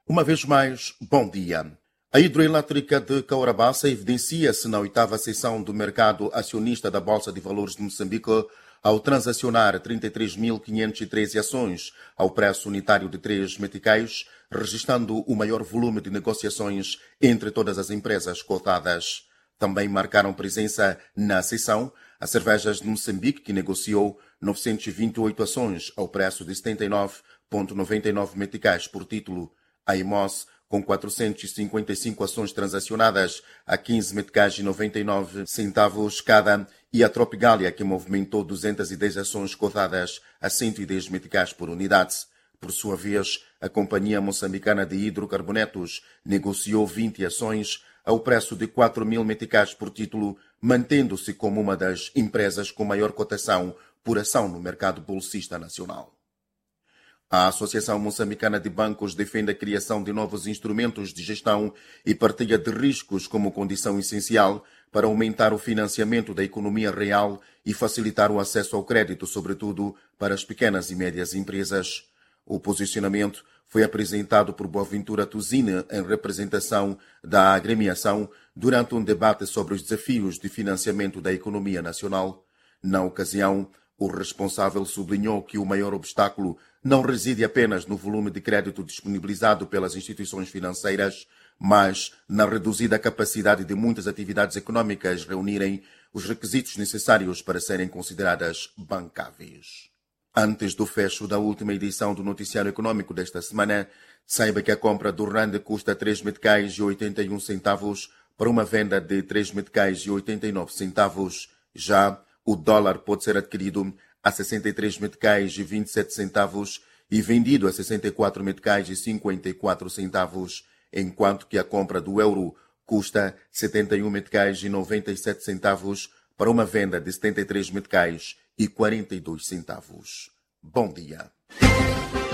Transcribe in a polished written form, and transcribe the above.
Uma vez mais, bom dia. A hidroelétrica de Caorabassa evidencia-se na 8ª sessão do mercado acionista da Bolsa de Valores de Moçambique ao transacionar 33.513 ações ao preço unitário de 3 meticais, registrando o maior volume de negociações entre todas as empresas cotadas. Também marcaram presença na sessão as cervejas de Moçambique, que negociou 928 ações ao preço de 79,99 meticais por título. A IMOS, com 455 ações transacionadas a 15 meticais e 99 centavos cada, e a Tropigália, que movimentou 210 ações cotadas a 110 meticais por unidade. Por sua vez, a Companhia Moçambicana de Hidrocarbonetos negociou 20 ações ao preço de 4.000 meticais por título, mantendo-se como uma das empresas com maior cotação por ação no mercado bolsista nacional. A Associação Moçambicana de Bancos defende a criação de novos instrumentos de gestão e partilha de riscos como condição essencial para aumentar o financiamento da economia real e facilitar o acesso ao crédito, sobretudo para as pequenas e médias empresas. O posicionamento foi apresentado por Boaventura Tuzina em representação da agremiação durante um debate sobre os desafios de financiamento da economia nacional. Na ocasião, o responsável sublinhou que o maior obstáculo não reside apenas no volume de crédito disponibilizado pelas instituições financeiras, mas na reduzida capacidade de muitas atividades econômicas reunirem os requisitos necessários para serem consideradas bancáveis. Antes do fecho da última edição do Noticiário Econômico desta semana, saiba que a compra do rand custa 3 meticais e 81 centavos para uma venda de 3 meticais e 89 centavos. Já o dólar pode ser adquirido a 63 meticais e 27 centavos e vendido a 64 meticais e 54 centavos, enquanto que a compra do euro custa 71 meticais e 97 centavos para uma venda de 73 meticais e 42 centavos. Bom dia.